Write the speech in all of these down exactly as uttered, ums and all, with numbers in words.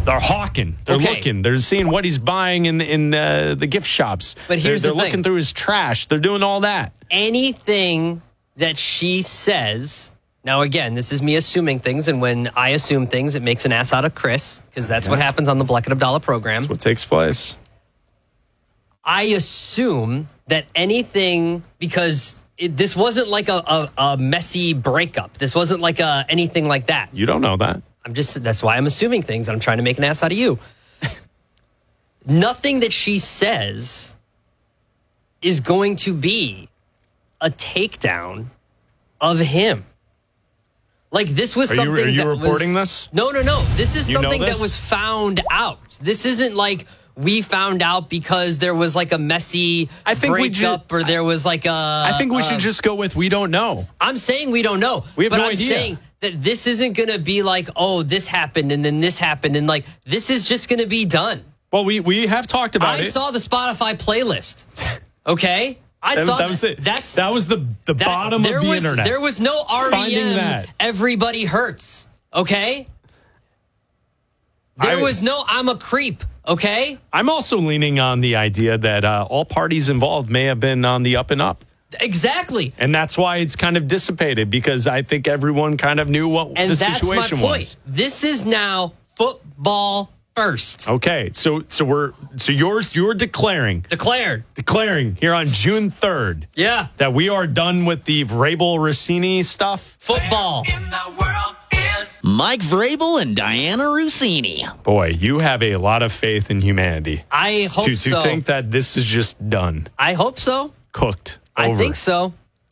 They're hawking. They're Okay. looking. They're seeing what he's buying in in uh, the gift shops. But here's they're, the they're thing. looking through his trash. They're doing all that. Anything that she says. Now, again, this is me assuming things, and when I assume things, it makes an ass out of Chris, because that's Yeah. what happens on the Bleck and Abdallah program. That's what takes place. I assume that anything, because it, this wasn't like a, a, a messy breakup. This wasn't like a, anything like that. You don't know that. I'm just, that's why I'm assuming things, and I'm trying to make an ass out of you. Nothing that she says is going to be a takedown of him. Like, this was Are you- something are you that reporting was, this? No, no, no. This is You know something this? that was found out. This isn't like we found out because there was like a messy I think we breakup ju- or there was like a... I think we uh, should just go with we don't know. I'm saying we don't know. We have but no I'm idea. saying that this isn't going to be like, oh, this happened and then this happened. And like, this is just going to be done. Well, we, we have talked about I it. saw the Spotify playlist. Okay? I that, saw that was it. That's that was the, the that- bottom there of the was, internet. There was no R E Finding M. that. Everybody hurts. Okay? There I- was no I'm a creep. Okay? I'm also leaning on the idea that uh, all parties involved may have been on the up and up. Exactly. And that's why it's kind of dissipated, because I think everyone kind of knew what And the that's situation my point. was. This is now football first. Okay, so so we're so yours you're declaring Declared. declaring here on June third Yeah. that we are done with the Vrabel Rossini stuff. Football. Mike Vrabel and Diana Rossini. Boy, you have a lot of faith in humanity I hope to, to so. think that this is just done, I hope so. cooked. I over. think so.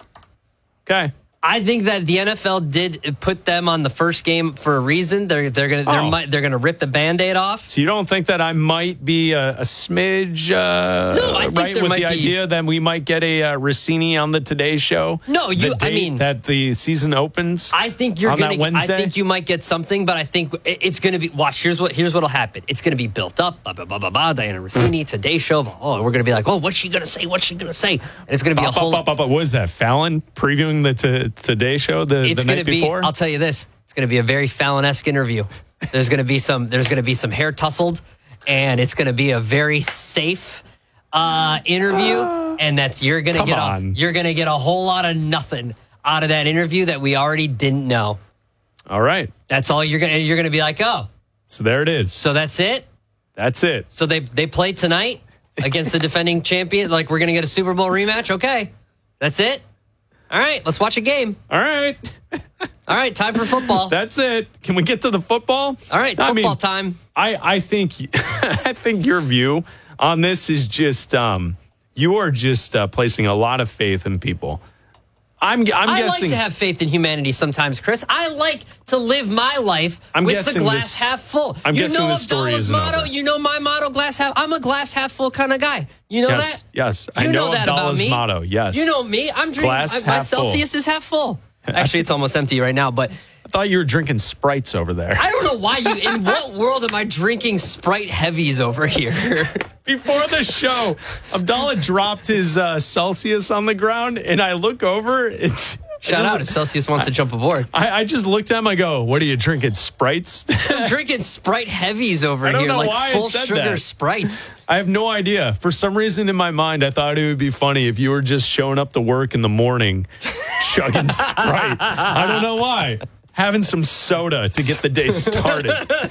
Okay. I think that the N F L did put them on the first game for a reason. They're they're gonna they're, Oh. mi- they're gonna rip the Band-Aid off. So you don't think that I might be a, a smidge uh, No, I think right there with might the be- idea that we might get a uh, Rossini on the Today Show? No, you- The I date mean- that the season opens. I think you're on that gonna. I Wednesday? think you might get something, but I think it- it's gonna be. Watch. Here's what. Here's what'll happen. It's gonna be built up. Blah blah blah blah blah. Diana Rossini, Today Show. Oh, we're gonna be like, oh, what's she gonna say? What's she gonna say? And it's gonna be a Bop, bop, whole. bop, bop, bop. What is that? Fallon previewing the t- Today Show the, It's the gonna night be. before? I'll tell you this. It's gonna be a very Fallon-esque interview. There's gonna be some. There's gonna be some hair tussled, and it's gonna be a very safe uh, interview. And that's you're gonna Come get. A, on. you're gonna get a whole lot of nothing out of that interview that we already didn't know. All right. That's all you're gonna. You're gonna be like, oh, So there it is. so that's it. That's it. So they they play tonight against the defending champion. Like we're gonna get a Super Bowl rematch. Okay, that's it. All right, let's watch a game. All right. All right, time for football. That's it. Can we get to the football? All right, I football mean, time. I, I think I think your view on this is just um, you are just uh, placing a lot of faith in people. I'm I'm I guessing like to have faith in humanity sometimes, Chris. I like to live my life I'm with the guessing glass this- half full. I'm you guessing know this story Abdallah's isn't motto. over. You know my motto, glass half. I'm a glass half full kind of guy. You know yes, that? yes. You I know, that about Abdallah's me. motto. Yes. You know me. I'm drinking. Glass I, my half full. Celsius is half full. Actually, it's almost empty right now, but. I thought you were drinking Sprites over there. I don't know why you. In what world am I drinking Sprite heavies over here? Before the show, Abdallah dropped his uh, Celsius on the ground, and I look over. It's Shout out if Celsius wants to jump aboard. I, I just looked at him. I go, "What are you drinking? Sprites?" I'm drinking Sprite heavies over I don't here, know like why I full said sugar that. Sprites. I have no idea. For some reason in my mind, I thought it would be funny if you were just showing up to work in the morning, chugging Sprite. I don't know why. Having some soda to get the day started.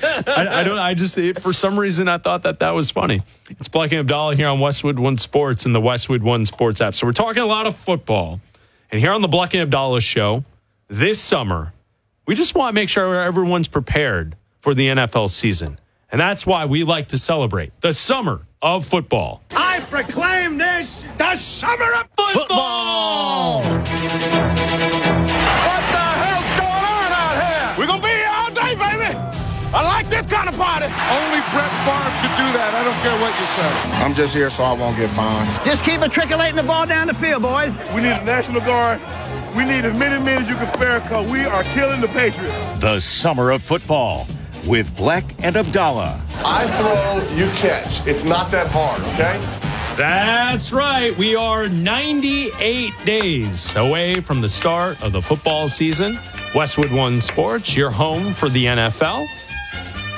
I, I don't. I just it, for some reason I thought that that was funny. It's Bleck and Abdallah here on Westwood One Sports and the Westwood One Sports app. So we're talking a lot of football, and here on the Bleck and Abdallah show this summer, we just want to make sure everyone's prepared for the N F L season, and that's why we like to celebrate the summer of football. I proclaim this the summer of Football. What the hell's going on out here? We're gonna be here all day, baby. I like this kind of party. Only Brett Favre could do that. I don't care what you say. I'm just here so I won't get fined. Just keep matriculating the ball down the field, boys. We need a National Guard. We need as many men as you can spare because we are killing the Patriots. The Summer of Football with Bleck and Abdallah. I throw, you catch. It's not that hard, okay? That's right. We are ninety-eight days away from the start of the football season. Westwood One Sports, your home for the N F L.